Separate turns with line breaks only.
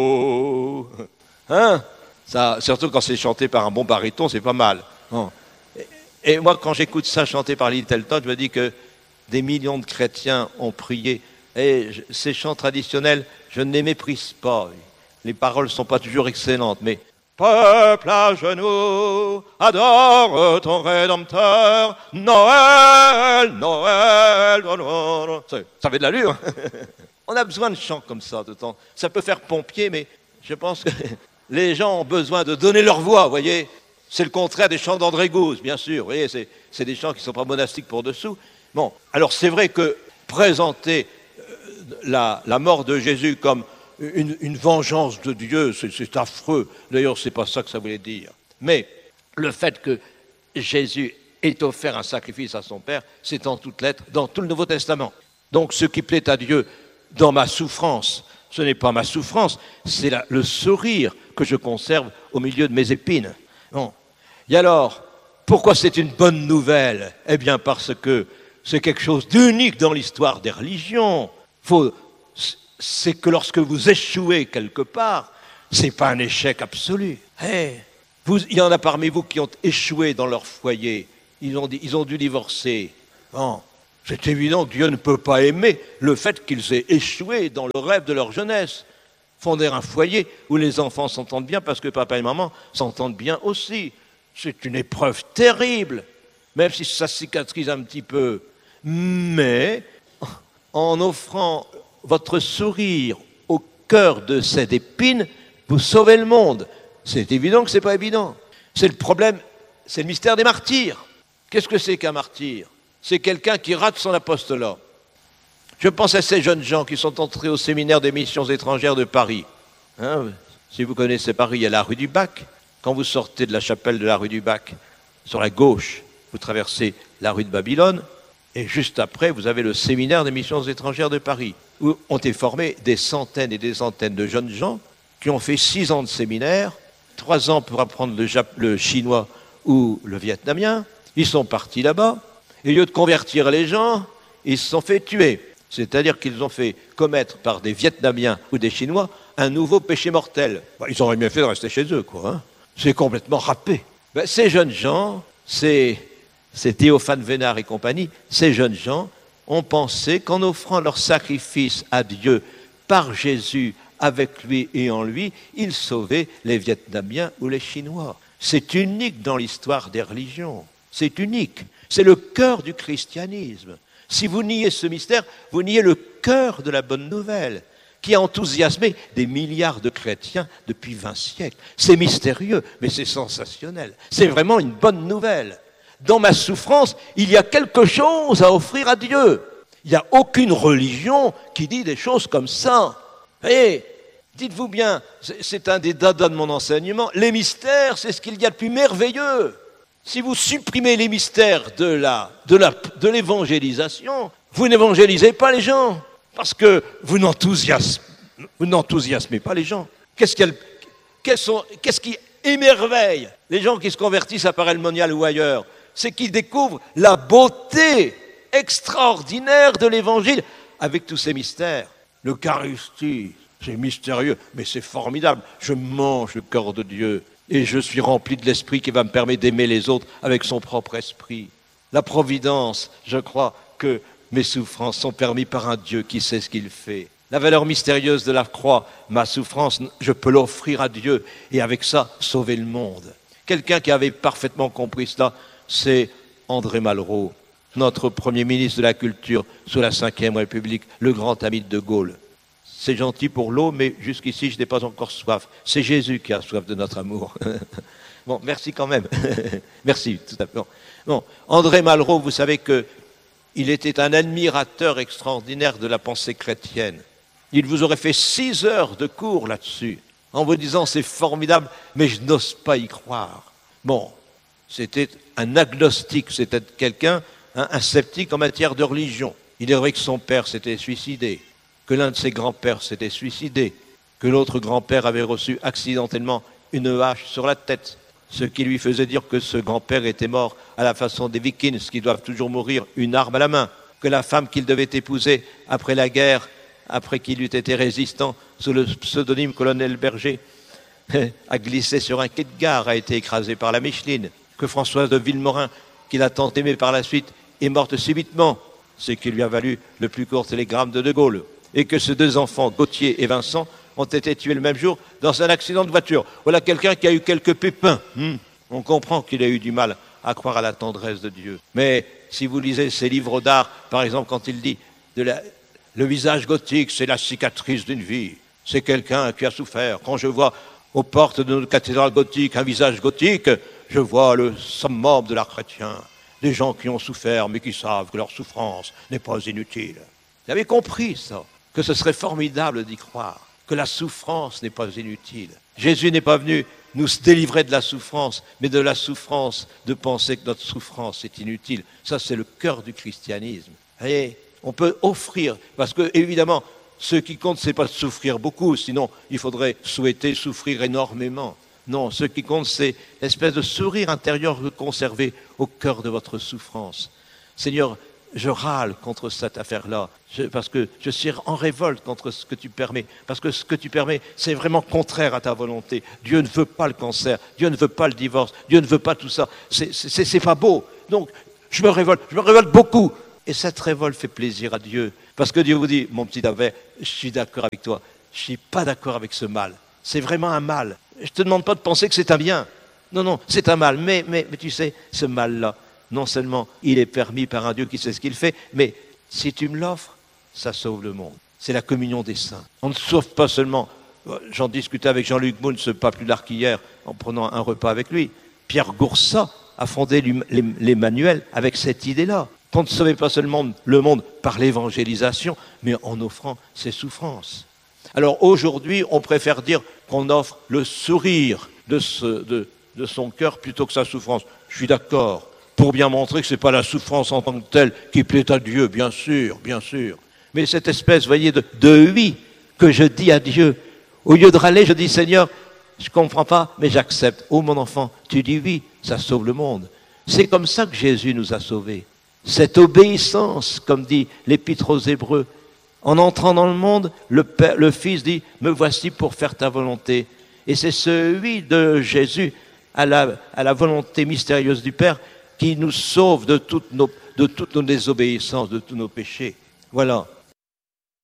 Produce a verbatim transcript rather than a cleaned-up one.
oh. Hein? Ça, surtout quand c'est chanté par un bon baryton, c'est pas mal. Bon. Et, et moi, quand j'écoute ça chanté par Littleton, je me dis que des millions de chrétiens ont prié. Et je, ces chants traditionnels, je ne les méprise pas. Les paroles ne sont pas toujours excellentes, mais peuple à genoux, adore ton Rédempteur, Noël, Noël, Noël. Ça, ça fait de l'allure. On a besoin de chants comme ça de temps. Ça peut faire pompier, mais je pense que les gens ont besoin de donner leur voix, vous voyez. C'est le contraire des chants d'André Gouze, bien sûr. Vous voyez, c'est, c'est des chants qui ne sont pas monastiques pour dessous. Bon, alors c'est vrai que présenter la, la mort de Jésus comme une, une vengeance de Dieu, c'est, c'est affreux. D'ailleurs, ce n'est pas ça que ça voulait dire. Mais le fait que Jésus ait offert un sacrifice à son Père, c'est en toutes lettres dans tout le Nouveau Testament. Donc ce qui plaît à Dieu dans ma souffrance, ce n'est pas ma souffrance, c'est la, le sourire que je conserve au milieu de mes épines. Bon. Et alors, pourquoi c'est une bonne nouvelle ? Eh bien parce que c'est quelque chose d'unique dans l'histoire des religions. Faut, c'est que lorsque vous échouez quelque part, ce n'est pas un échec absolu. Hey, vous, il y en a parmi vous qui ont échoué dans leur foyer. Ils ont, ils ont dû divorcer. Bon. C'est évident que Dieu ne peut pas aimer le fait qu'ils aient échoué dans le rêve de leur jeunesse. Fonder un foyer où les enfants s'entendent bien parce que papa et maman s'entendent bien aussi. C'est une épreuve terrible, même si ça cicatrise un petit peu. Mais en offrant votre sourire au cœur de cette épine, vous sauvez le monde. C'est évident que ce n'est pas évident. C'est le problème, c'est le mystère des martyrs. Qu'est-ce que c'est qu'un martyr ? C'est quelqu'un qui rate son apostolat. Je pense à ces jeunes gens qui sont entrés au séminaire des missions étrangères de Paris. Hein, si vous connaissez Paris, il y a la rue du Bac. Quand vous sortez de la chapelle de la rue du Bac, sur la gauche, vous traversez la rue de Babylone, et juste après, vous avez le séminaire des missions étrangères de Paris, où ont été formés des centaines et des centaines de jeunes gens qui ont fait six ans de séminaire, trois ans pour apprendre le, Jap- le chinois ou le vietnamien. Ils sont partis là-bas. Et au lieu de convertir les gens, ils se sont fait tuer. C'est-à-dire qu'ils ont fait commettre par des Vietnamiens ou des Chinois un nouveau péché mortel. Ben, ils auraient mieux fait de rester chez eux, quoi. Hein. C'est complètement râpé. Ben, ces jeunes gens, c'est, c'est Théophane Vénard et compagnie, ces jeunes gens ont pensé qu'en offrant leur sacrifice à Dieu par Jésus, avec lui et en lui, ils sauvaient les Vietnamiens ou les Chinois. C'est unique dans l'histoire des religions. C'est unique. C'est le cœur du christianisme. Si vous niez ce mystère, vous niez le cœur de la bonne nouvelle qui a enthousiasmé des milliards de chrétiens depuis vingt siècles. C'est mystérieux, mais c'est sensationnel. C'est vraiment une bonne nouvelle. Dans ma souffrance, il y a quelque chose à offrir à Dieu. Il n'y a aucune religion qui dit des choses comme ça. Et dites-vous bien, c'est un des dadas de mon enseignement, les mystères, c'est ce qu'il y a de plus merveilleux. Si vous supprimez les mystères de, la, de, la, de l'évangélisation, vous n'évangélisez pas les gens, parce que vous n'enthousiasmez, vous n'enthousiasmez pas les gens. Qu'est-ce, qu'elle, qu'est-ce, sont, qu'est-ce qui émerveille les gens qui se convertissent à Paray-le-Monial ou ailleurs ? C'est qu'ils découvrent la beauté extraordinaire de l'évangile avec tous ces mystères. L'Eucharistie, c'est mystérieux, mais c'est formidable. Je mange le corps de Dieu. Et je suis rempli de l'esprit qui va me permettre d'aimer les autres avec son propre esprit. La providence, je crois que mes souffrances sont permises par un Dieu qui sait ce qu'il fait. La valeur mystérieuse de la croix, ma souffrance, je peux l'offrir à Dieu et avec ça, sauver le monde. Quelqu'un qui avait parfaitement compris cela, c'est André Malraux, notre Premier ministre de la Culture sous la cinquième République, le grand ami de De Gaulle. C'est gentil pour l'eau, mais jusqu'ici, je n'ai pas encore soif. C'est Jésus qui a soif de notre amour. Bon, merci quand même. Merci, tout à fait. Bon, André Malraux, vous savez qu'il était un admirateur extraordinaire de la pensée chrétienne. Il vous aurait fait six heures de cours là-dessus, en vous disant c'est formidable, mais je n'ose pas y croire. Bon, c'était un agnostique, c'était quelqu'un, hein, un sceptique en matière de religion. Il est vrai que son père s'était suicidé, que l'un de ses grands-pères s'était suicidé, que l'autre grand-père avait reçu accidentellement une hache sur la tête, ce qui lui faisait dire que ce grand-père était mort à la façon des Vikings qui doivent toujours mourir une arme à la main, que la femme qu'il devait épouser après la guerre après qu'il eût été résistant sous le pseudonyme Colonel Berger, a glissé sur un quai de gare, a été écrasé par la Micheline, que Françoise de Villemorin, qu'il a tant aimé par la suite, est morte subitement, ce qui lui a valu le plus court télégramme de De Gaulle, et que ses deux enfants, Gauthier et Vincent, ont été tués le même jour dans un accident de voiture. Voilà quelqu'un qui a eu quelques pépins. Hmm. On comprend qu'il a eu du mal à croire à la tendresse de Dieu. Mais si vous lisez ses livres d'art, par exemple, quand il dit de la, le visage gothique, c'est la cicatrice d'une vie. C'est quelqu'un qui a souffert. Quand je vois aux portes de notre cathédrale gothique un visage gothique, je vois le summum de l'art chrétien. Des gens qui ont souffert, mais qui savent que leur souffrance n'est pas inutile. Vous avez compris ça, que ce serait formidable d'y croire, que la souffrance n'est pas inutile. Jésus n'est pas venu nous délivrer de la souffrance, mais de la souffrance de penser que notre souffrance est inutile. Ça, c'est le cœur du christianisme. Et on peut offrir, parce que, évidemment, ce qui compte, c'est pas de souffrir beaucoup, sinon il faudrait souhaiter souffrir énormément. Non, ce qui compte, c'est l'espèce de sourire intérieur que vous conservez au cœur de votre souffrance. Seigneur, je râle contre cette affaire-là, je, parce que je suis en révolte contre ce que tu permets, parce que ce que tu permets, c'est vraiment contraire à ta volonté. Dieu ne veut pas le cancer, Dieu ne veut pas le divorce, Dieu ne veut pas tout ça. C'est, c'est, c'est pas beau. Donc, je me révolte, je me révolte beaucoup. Et cette révolte fait plaisir à Dieu, parce que Dieu vous dit, mon petit David, je suis d'accord avec toi, je ne suis pas d'accord avec ce mal. C'est vraiment un mal. Je ne te demande pas de penser que c'est un bien. Non, non, c'est un mal. Mais, mais, mais tu sais, ce mal-là, non seulement il est permis par un Dieu qui sait ce qu'il fait, mais si tu me l'offres, ça sauve le monde. C'est la communion des saints. On ne sauve pas seulement. J'en discutais avec Jean-Luc Mouns, pas plus tard qu'hier, en prenant un repas avec lui. Pierre Goursat a fondé les, les manuels avec cette idée-là. Qu'on ne sauvait pas seulement le monde par l'évangélisation, mais en offrant ses souffrances. Alors aujourd'hui, on préfère dire qu'on offre le sourire de, ce, de, de son cœur plutôt que sa souffrance. Je suis d'accord, pour bien montrer que ce n'est pas la souffrance en tant que telle qui plaît à Dieu, bien sûr, bien sûr. Mais cette espèce, vous voyez, de, de oui que je dis à Dieu, au lieu de râler, je dis Seigneur, je ne comprends pas, mais j'accepte. Oh mon enfant, tu dis oui, ça sauve le monde. C'est comme ça que Jésus nous a sauvés. Cette obéissance, comme dit l'Épître aux Hébreux, en entrant dans le monde, le, Père, le Fils dit « Me voici pour faire ta volonté ». Et c'est ce oui de Jésus à la, à la volonté mystérieuse du Père qui nous sauve de toutes nos, de toutes nos désobéissances, de tous nos péchés. Voilà.